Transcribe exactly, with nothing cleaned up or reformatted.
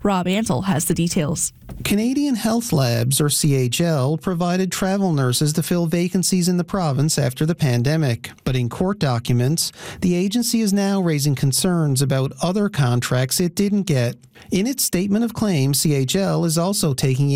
Rob Ansell has the details. Canadian Health Labs, or C H L, provided travel nurses to fill vacancies in the province after the pandemic. But in court documents, the agency is now raising concerns about other contracts it didn't get. In its statement of claim, C H L is also taking